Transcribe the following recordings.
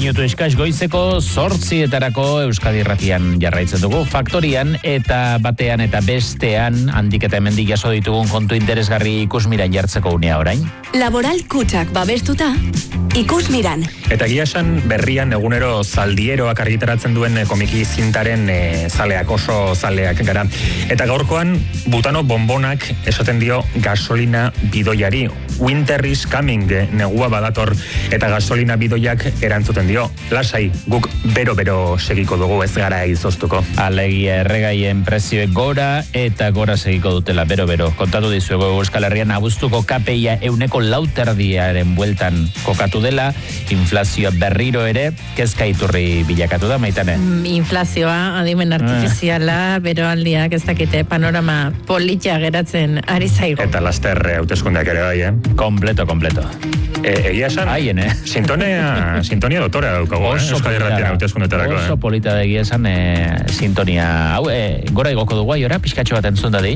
minutu eskas goizeko 8:00 Euskadi Irratian jarraitzen dugu Faktorian eta batean eta bestean handik eta hemendik jaso ditugun kontu interesgarri Ikusmiran jartzeko unea orain. Laboral Kutxak babestuta Ikusmiran. Eta egia esan berrian egunero zaldieroak argitaratzen duen komiki zintaren zaleak, oso zaleak gara. Eta gaurkoan butano bonbonak esaten dio gasolina bidoiari. Winter is coming, negua badator, eta gasolina bidoiak erantzuten dio. Lasai, guk bero-bero segiko dugu, ez gara izoztuko. Alegia erregaien prezioek gora eta gora segiko dutela bero-bero. Kontatu dizuego Euskal Herrian abuztuko KPIa 1,4% bueltan kokatu dela, inflazioa berriro ere, kezka iturri bilakatu da, Maitane? Inflazioa, adimen artifiziala, beroaldiak ez dakite panorama politia geratzen ari zaigu. Eta laster hauteskundeak ere bai, Kompleto. Egia esan, Haien, sintonia dotora daukago, Euskal Herrian hauteskundetarako. Oso polita da egia esan sintonia. Hau, gora igoko dugu aiora, pixkatxo bat entzun dadin.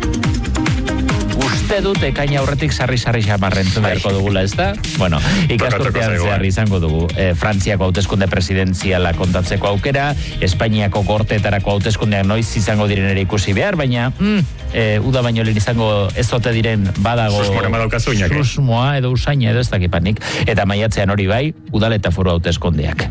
Uste dut ekaina aurretik sarri-sarri xamarrentzun beharko dugula, ez da? Bueno, ikasturtean zehar izango dugu. Frantziako hauteskunde presidenziala kontatzeko aukera, Espainiako gorteetarako hauteskundeak noiz izango diren ere ikusi behar, baina uda baino lehen izango ez ote diren badago susmoa edo usaina edo ez dakipanik. Eta maiatzean hori bai, udal eta foru hauteskundeak.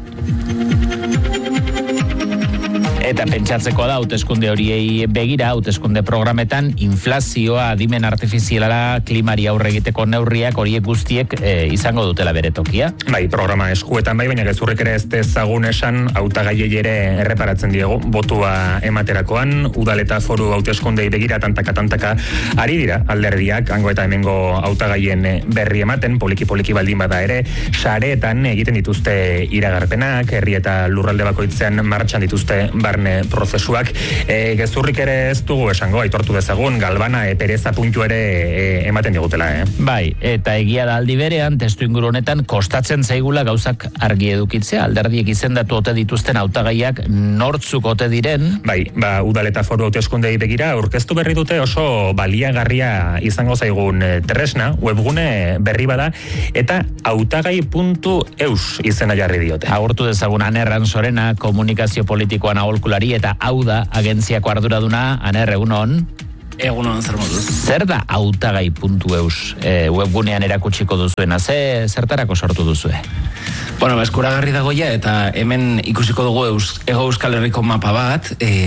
Eta pentsatzeko da hauteskunde horiei begira, hauteskunde programetan inflazioa, adimen artifiziala, klimari aurre egiteko neurriak horiek guztiek izango dutela bere tokia. Bai, programa eskuetan bai, baina gezurrik ere ez dezagun esan hautagaiei ere erreparatzen diegu botua ematerakoan, udal eta foru hauteskundei begira tantaka ari dira alderdiak, hango eta hemengo hautagaien berri ematen, poliki baldin bada ere, sareetan egiten dituzte iragarpenak, herri eta lurralde bakoitzean martxan dituzte barne prozesuak. Gezurrik ere ez dugu esango, aitortu dezagun, galbana pereza puntu ere ematen digutela. Bai, eta egia da aldi berean, testu inguru honetan kostatzen zaigula gauzak argi edukitzea, alderdiek izendatu ote dituzten hautagaiak nortzuk ote diren. Bai, udal eta foru hauteskundei begira, aurkeztu berri dute oso baliagarria izango zaigun tresna, webgune berri bada, eta hautagai.eus izena jarri diote. Agurtu dezagun Aner Ransorena, komunikazio politikoan aholkulari eta hau da agentziako arduraduna. Aner, egunon? Egunon, zer moduz. Zer da hautagai.eus webgunean erakutsiko duzuena? Zertarako sortu duzue? Bueno, eskuragarri dagoia eta hemen ikusiko dugu Hego Euskal Herriko mapa bat,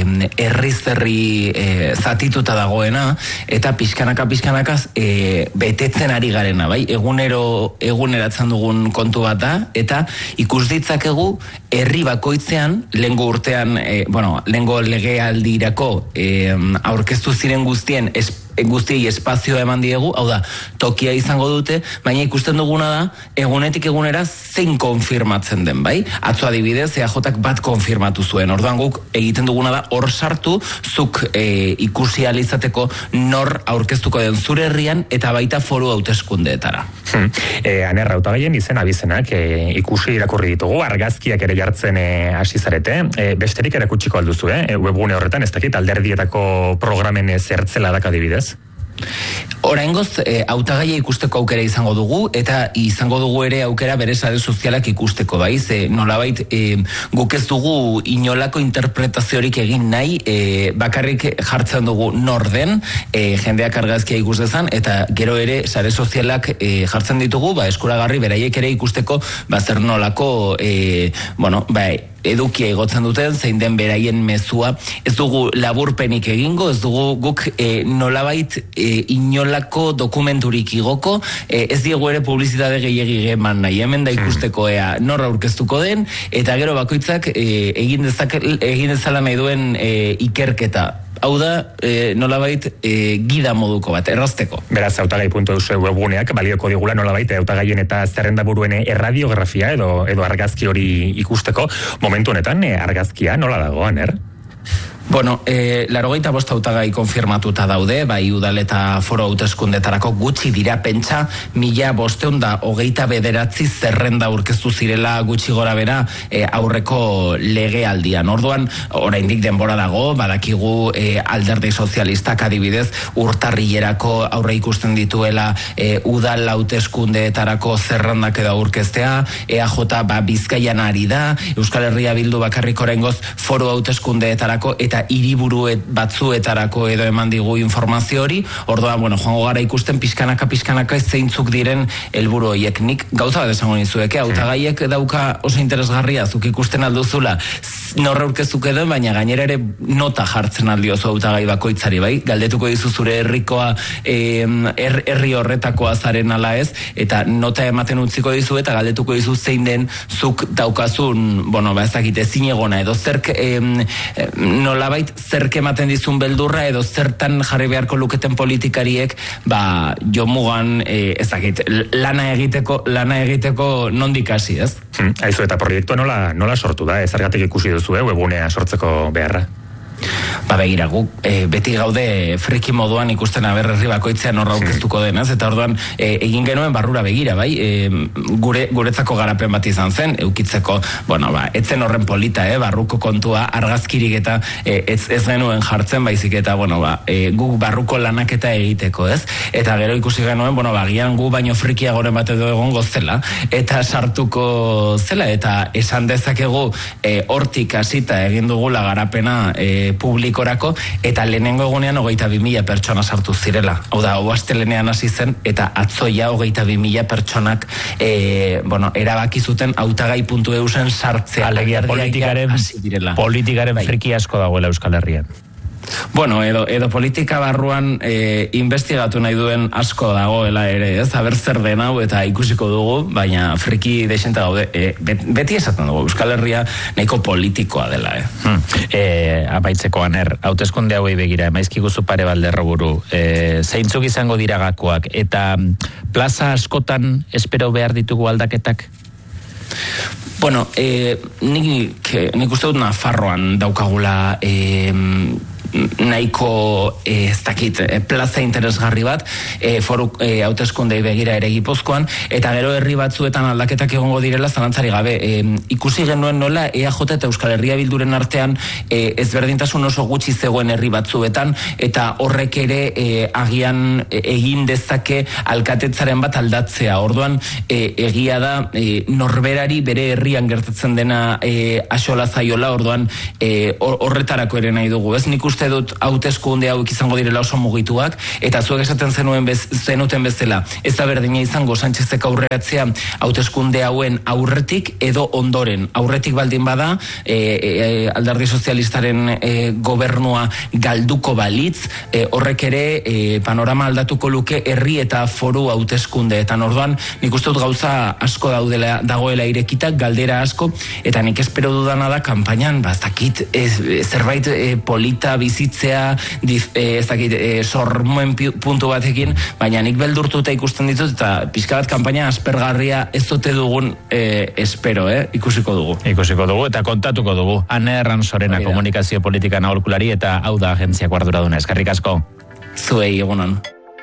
herri zatituta dagoena, eta pixkanakaz betetzen ari garena, bai? Eguneratzen dugun kontu bat da, eta ikus ditzakegu herri bakoitzean, lehengo urtean, lehengo legealdirako aurkeztu ziren guztien guztiei espazioa eman diegu, hau da, tokia izango dute, baina ikusten duguna da, egunetik egunera zein konfirmatzen den, bai? Atzo adibidez, EAJak bat konfirmatu zuen, orduan guk egiten duguna da, hor sartu, zuk ikusi alizateko nor aurkeztuko den zure herrian, eta baita foru hauteskundeetara. Aner, hautagaien izen abizenak ikusi irakurri ditugu, argazkiak ere jartzen hasi zarete, besterik erakutsiko alduzu, webgune horretan, ez dakit, alderdietako programen zertzela dak adibidez? Oraingoz, hautagaia ikusteko aukera izango dugu, eta izango dugu ere aukera bere sare sozialak ikusteko, bai? Nolabait, guk ez dugu inolako interpretaziorik egin nahi, bakarrik jartzen dugu nor den, jendeak argazkia ikus dezan, eta gero ere sare sozialak jartzen ditugu, eskuragarri beraiek ere ikusteko, zer nolako, edukia igotzen duten, zein den beraien mezua. Ez dugu laburpenik egingo, ez dugu guk nolabait inolako dokumenturik igoko, ez diegu ere publizitate gehiegi eman nahi, hemen da ikusteko nor aurkeztuko den, eta gero bakoitzak egin dezala nahi duen ikerketa. Hau da, nolabait gida moduko bat, errazteko. Beraz, hautagai.eus webguneak balioko digula nolabait hautagaien eta zerrendaburuen erradiografia edo argazki hori ikusteko. Momentu honetan, argazkia nola dago, Aner? Bueno, 85 hautagai konfirmatuta daude, bai udal eta foro hauteskundetarako gutxi dira pentsa 1529 zerrenda aurkeztu zirela gutxi gora bera aurreko legealdian. Orduan, oraindik denbora dago, badakigu alderdi sozialistak adibidez urtarrilerako aurre ikusten dituela udal hauteskundeetarako zerrendak edo aurkeztea, EAJ Bizkaian ari da, Euskal Herria Bildu bakarrik oraingoz foro hauteskundeetarako eta hiriburu batzuetarako edo eman digu informazio hori. Orduan, joango gara ikusten pixkanaka zeintzuk diren helburu horiek. Nik gauza bat esango nizueke, hautagaiek dauka oso interesgarria, zuk ikusten alduzula norra aurkeztuko edo, baina gainera ere nota jartzen aldiozu hautagai bakoitzari, bai? Galdetuko dizu zure herrikoa herri horretakoa zaren ala ez, eta nota ematen utziko dizu eta galdetuko dizu zein den zuk daukazun, ezakite zinegona edo zerk nolabait zerk ematen dizun beldurra edo zertan jarri beharko luketen politikariek jomugan ezakit lana egiteko nondik hasi, ez? Aizu, eta proiektua nola sortu da? Zergatik ikusi duzu webgunea sortzeko beharra? Begira, guk beti gaude friki moduan ikusten herri bakoitzean horra aurkeztuko denaz, eta orduan egin genuen barrura begira, bai? Guretzako garapen bat izan zen, eukitzeko, etzen horren polita, barruko kontua, argazkirik eta ez genuen jartzen, baizik eta, guk barruko lanaketa egiteko, ez? Eta gero ikusi genuen, bagian gu baino frikiagoren bat edo egongo zela, eta sartuko zela, eta esan dezakegu hortik hasita egin dugula garapena publikorako, eta lehenengo egunean 22.000 pertsona sartu zirela. Hau da, astelehenean hasi zen, eta atzoia 22.000 pertsonak erabaki zuten hautagai.eusen sartzea. Alegia politikaren friki asko dagoela Euskal Herrian. Edo politika barruan investigatu nahi duen asko dagoela ere, ez? Aber zer den hau eta ikusiko dugu, baina friki desente gaude. Beti esaten dugu, Euskal Herria nahiko politikoa dela, Apaitzeko, Aner, hauteskunde hauei begira, emaizkiguzu pare balderro buru, zeintzuk izango dira gakoak, eta plaza askotan espero behar ditugu aldaketak? Nik uste dut Nafarroan daukagula nahiko plaza interesgarri bat foru hauteskundei begira ere Gipuzkoan, eta gero herri batzuetan aldaketak egongo direla zalantzari gabe. Ikusi genuen nola EAJ eta Euskal Herria Bilduren artean ezberdintasun oso gutxi zegoen herri batzuetan, eta horrek ere agian egin dezake alkatetzaren bat aldatzea. Orduan egia da norberari bere herrian gertatzen dena axola zaiola, orduan horretarako ere nahi dugu, ez? Nik uste dut hauteskunde hauek izango direla oso mugituak, eta zuek esaten zenuten bezala, ez da berdina izango Sánchezek aurreratzea hauteskunde hauen aurretik edo ondoren. Aurretik baldin bada alderdi sozialistaren gobernua galduko balitz, horrek ere panorama aldatuko luke herri eta foru hauteskundeetan. Orduan nik uste dut gauza asko dagoela irekitak, galdera asko, eta nik espero dudana da kanpainan, zerbait polita bizitzea, sormoen puntu batekin, baina nik beldurtuta ikusten ditut, eta pixka bat kanpaina aspergarria ez dute dugun espero, ikusiko dugu. Ikusiko dugu, eta kontatuko dugu. Aner Ransorena, komunikazio politika aholkulari, eta hau da agentziako arduraduna. Eskerrik asko. Zuei, egunon.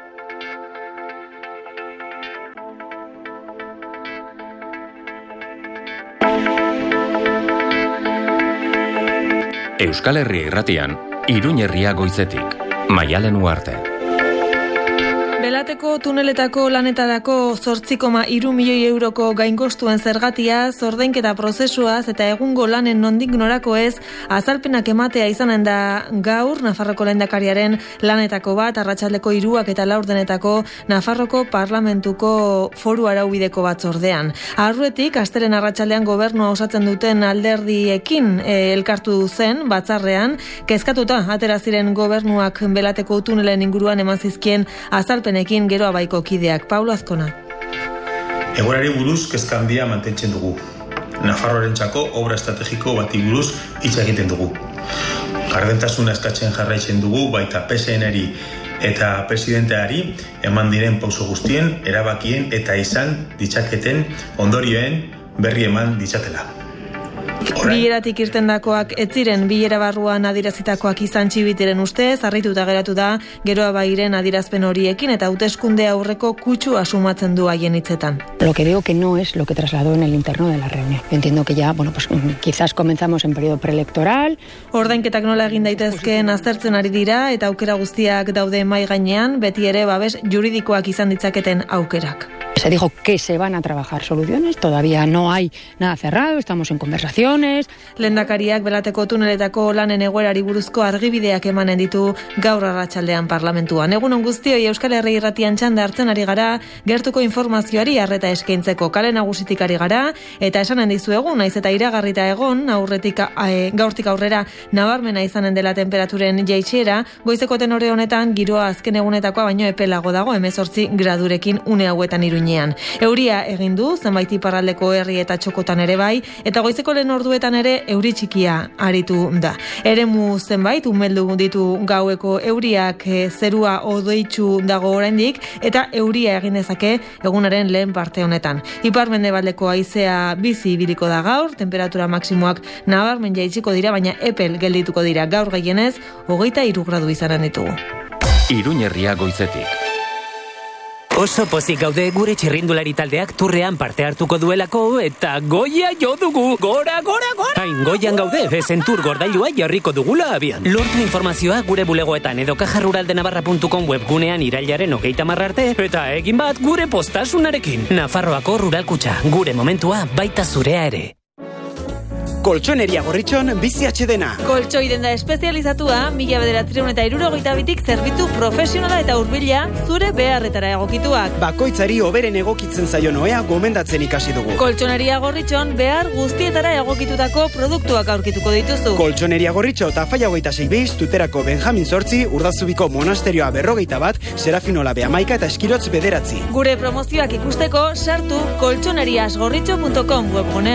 Euskal Herria Irratian, Iruñ herria goizetik, Maialen Uarte. Belateko tuneletako lanetarako 8,3 milioi euroko gainkostuen zergatia, ordainketa prozesuaz eta egungo lanen nondik norako ez, azalpenak ematea izanen da gaur Nafarroko lehendakariaren lanetako bat, arratsaldeko 3 eta 4 Nafarroko Parlamentuko foru araubideko batzordean. Aurretik, astelen arratsaldean gobernua osatzen duten alderdiekin elkartu zen batzarrean, kezkatuta atera ziren gobernuak Belateko tunelen inguruan eman zizkien azalpenekin gero abaiko kideak. Paulo Azkona. Egoerari buruz kezka handia mantentzen dugu. Nafarroarentzako obra estrategiko bati buruz hitz egiten dugu. Gardentasuna eskatzen jarraitzen dugu, baita PSN-eri eta presidenteari eman diren pauso guztien, erabakien eta izan ditzaketen ondorioen berri eman ditzatela. Bileratik irtendakoak ez ziren bilera barruan adirazitakoak izan Txibitiren ustez, harrituta geratu da Geroa Bairen adirazpen horiekin eta hauteskunde aurreko kutsu asumatzen du haien hitzetan. Lo que digo que no es lo que trasladó en el interno de la reunión. Yo entiendo que ya, bueno, pues quizás comenzamos en periodo preelectoral. Ordainketak nola egin daitezkeen aztertzen ari dira eta aukera guztiak daude mai gainean, beti ere babes juridikoak izan ditzaketen aukerak. Se dijo que se van a trabajar soluciones, todavía no hay nada cerrado, estamos en conversaciones. Lehendakariak Belateko tuneletako lanen egoerari buruzko argibideak emanen ditu gaur arratsaldean parlamentuan. Egunon guztioi Euskal Herri Irratian txanda hartzen ari gara, gertuko informazioari arreta eskaintzeko kale nagusitik ari gara, eta esanen dizuegu, naiz eta iragarrita egon, gaurtik aurrera nabarmena izanen dela temperaturen jaitsiera, goizeko tenore honetan giroa azken egunetakoa baino epelago dago 18 gradurekin une hauetan Iruñean. Euria egin du, zenbait iparraldeko herri eta txokotan ere bai, eta goizeko lehen orduetan ere euri txikia aritu da. Eremu zenbait umeldu ditu gaueko euriak, zerua odoitsu dago oraindik eta euria egin dezake egunaren lehen parte honetan. Ipar-mendebaldeko haizea bizi ibiliko da gaur, temperatura maksimoak nabarmen jaitsiko dira, baina epel geldituko dira gaur gehienez 23 gradu izanen ditugu. Iruñerria goizetik. Oso pozik gaude gure txirrindulari taldeak turrean parte hartuko duelako eta goia jo dugu. Gora! Hain goian gaude, bezen tur gordailua jarriko dugula abian. Lortu informazioa gure bulegoetan edo kajarruraldenavarra.com webgunean irailaren 30 arte eta egin bat gure postasunarekin. Nafarroako Rural Kutxa, gure momentua baita zurea ere. Koltxoneria Gorritxon bizi atxedena. Koltxoi denda espezializatua, 1962tik zerbitzu profesionala eta hurbila zure beharretara egokituak. Bakoitzari hoberen egokitzen zaion ohea gomendatzen ikasi dugu. Koltxoneria Gorritxon behar guztietara egokitutako produktuak aurkituko dituzu. Koltxoneria Gorritxo Tafaia 26 Tuterako Benjamin 8, Urdazubiko Monasterioa 41, Serafinola Beamaika eta Eskirotz 9. Gure promozioak ikusteko sartu koltxoneriasgorritxo.com webgunean.